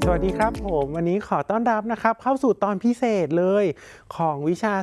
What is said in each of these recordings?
สวัสดีครับผมวันนี้ขอต้อนรับนะครับเข้าสู่ตอนพิเศษเลยของวิชา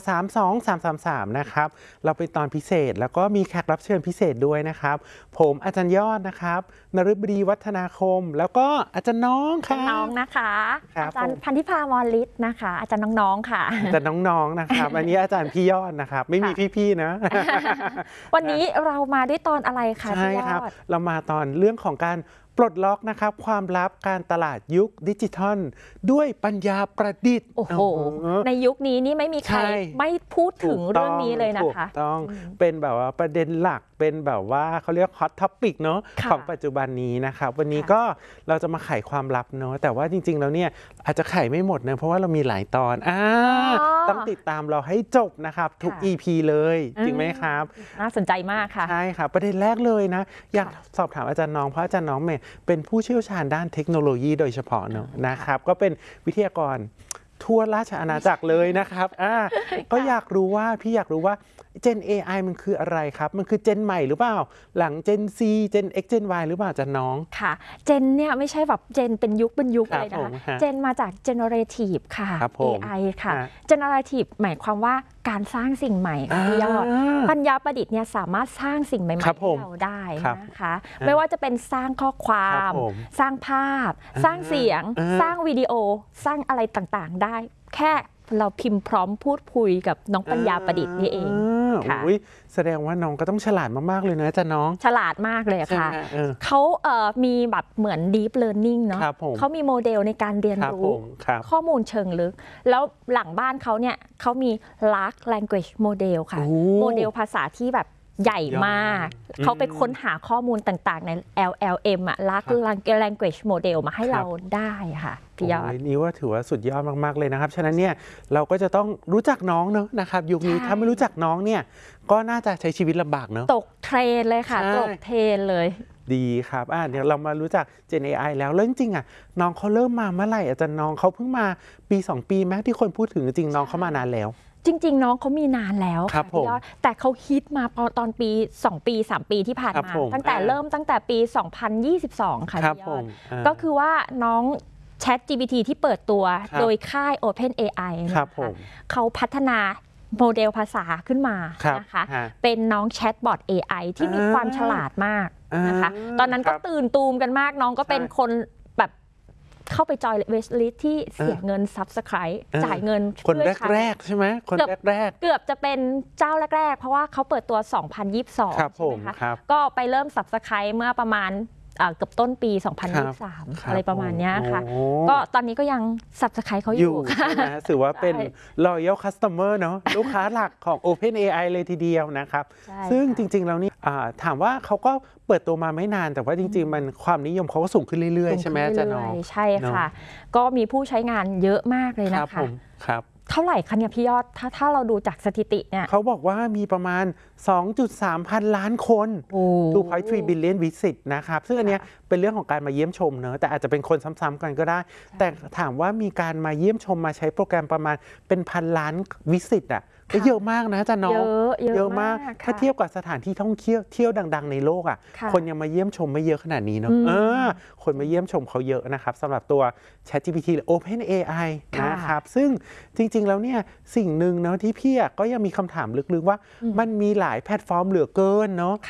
32333นะครับเราเป็นตอนพิเศษแล้วก็มีแขกรับเชิญพิเศษด้วยนะครับผมอาจารย์ยอดนะครับนฤบดีวัฒนาคมแล้วก็อาจารย์น้องค่ะน้องนะคะอาจารย์พันธิพามรฤทธิ์นะคะอาจารย์น้องๆค่ะอาจารย์น้องๆนะครับอันนี้อาจารย์พี่ยอดนะครับไม่มีพี่ๆนะวันนี้เรามาด้วยตอนอะไรคะพี่ยอดเรามาตอนเรื่องของการปลดล็อกนะครับความลับการตลาดยุคดิจิทัลด้วยปัญญาประดิษฐ์โอ้โหในยุคนี้นี่ไม่มีใครไม่พูดถึงเรื่องนี้เลยนะคะต้องเป็นแบบว่าประเด็นหลักเป็นแบบว่าเขาเรียกฮอตท็อปิกเนาะของปัจจุบันนี้นะครับวันนี้ก็เราจะมาไขความลับเนาะแต่ว่าจริงๆแล้วเนี่ยอาจจะไขไม่หมดนะเพราะว่าเรามีหลายตอนต้องติดตามเราให้จบนะครับทุก EP เลยจริงไหมครับน่าสนใจมากค่ะใช่ครับประเด็นแรกเลยนะอยากสอบถามอาจารย์น้องเพราะอาจารย์น้องเมย์เป็นผู้เชี่ยวชาญด้านเทคโนโลยีโดยเฉพาะเนาะนะครับก็เป็นวิทยากรทั่วราชอาณาจักรเลยนะครับก็อยากรู้ว่าGen AI มันคืออะไรครับมันคือเจนใหม่หรือเปล่าหลัง Gen C Gen X Gen Y หรือเปล่าจ๊ะน้องค่ะเจนเนี่ยไม่ใช่แบบเจนเป็นยุคเลยนะคะเจนมาจาก generative ค่ะ AI ค่ะ generative หมายความว่าการสร้างสิ่งใหม่พี่ยอดปัญญาประดิษฐ์เนี่ยสามารถสร้างสิ่งใหม่ๆให้เราได้นะคะไม่ว่าจะเป็นสร้างข้อความสร้างภาพสร้างเสียงสร้างวิดีโอสร้างอะไรต่างๆได้แค่เราพิมพ์พร้อมพูดคุยกับน้องปัญญาประดิษฐ์นี่เองค่ะแสดงว่าน้องก็ต้องฉลาดมากๆเลยนะจ๊ะน้องฉลาดมากเลยค่ะเขามีแบบเหมือน deep learning เนาะเขามีโมเดลในการเรียนรู้ข้อมูลเชิงลึกแล้วหลังบ้านเขาเนี่ยเขามี large language model ค่ะโมเดลภาษาที่แบบใหญ่มากเขาไปค้นหาข้อมูลต่างๆใน LLM Large Language Model มาให้เราได้ค่ะพี่ยอดนี่ว่าถือว่าสุดยอดมากๆเลยนะครับฉะนั้นเนี่ยเราก็จะต้องรู้จักน้องเนอะนะครับยุคนี้ถ้าไม่รู้จักน้องเนี่ยก็น่าจะใช้ชีวิตลำบากเนอะตกเทรนเลยค่ะตกเทรนเลยดีครับเดี๋ยวเรามารู้จัก Gen AI แล้วจริงๆน้องเขาเริ่มมาเมื่อไหร่อาจารย์น้องเขาเพิ่งมาปี2 ปีแม้ที่คนพูดถึงจริงน้องเขามานานแล้วจริงๆน้องเขามีนานแล้วค่ะพี่ยอดแต่เขาฮิตมาตอนปี2 ปี 3 ปีที่ผ่านมาตั้งแต่ปี 2022 ค่ะพี่ยอดก็คือว่าน้อง ChatGPT ที่เปิดตัวโดยค่าย OpenAI นะคะเขาพัฒนาโมเดลภาษาขึ้นมานะคะเป็นน้องแชทบอท AI ที่มีความฉลาดมากนะคะตอนนั้นก็ตื่นตูมกันมากน้องก็เป็นคนแบบเข้าไปจอยเวสลิสที่เสียเงิน Subscribe จ่ายเงินคนแรกใช่ไหมคนแรกเกือบจะเป็นเจ้าแรกๆเพราะว่าเขาเปิดตัว 2022 ใช่ไหมคะก็ไปเริ่ม Subscribe เมื่อประมาณเกือบต้นปี 2023 อะไรประมาณนี้ค่ะก็ตอนนี้ก็ยัง Subscribe เขาอยู่นะถือว่าเป็น Loyal Customer เนาะลูกค้าหลักของ OpenAI เลยทีเดียวนะครับซึ่งจริงๆแล้วนี่ถามว่าเขาก็เปิดตัวมาไม่นานแต่ว่าจริงๆมันความนิยมเขาก็สูงขึ้นเรื่อยๆใช่ไหมอาจารย์น้องใช่ค่ะก็มีผู้ใช้งานเยอะมากเลยนะคะครับเท่าไหร่คะเนี่ยพี่ยอดถ้าเราดูจากสถิติเนี่ยเขาบอกว่ามีประมาณ 2.3 พันล้านคน2.3 billion visit นะครับซึ่งอันเนี้ยเป็นเรื่องของการมาเยี่ยมชมเนอะแต่อาจจะเป็นคนซ้ำๆกันก็ได้แต่ถามว่ามีการมาเยี่ยมชมมาใช้โปรแกรมประมาณเป็นพันล้านวิสิตก็เยอะมากนะจ๊ะน้องเยอะมากถ้าเทียบกับสถานที่ท่องเที่ยวดังๆในโลกคนยังมาเยี่ยมชมไม่เยอะขนาดนี้เนาะคนมาเยี่ยมชมเขาเยอะนะครับสำหรับตัว ChatGPT หรือ OpenAI นะครับซึ่งจริงๆแล้วเนี่ยสิ่งหนึ่งเนาะที่พี่ก็ยังมีคำถามลึกๆว่ามันมีหลายแพลตฟอร์มเหลือเกินเนาะ